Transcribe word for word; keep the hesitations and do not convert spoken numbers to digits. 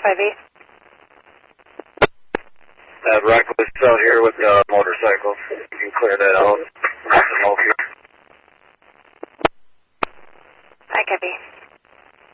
five eight. Uh, Reckless out here with uh, motorcycles. You can clear that out. Nothing over here. I copy.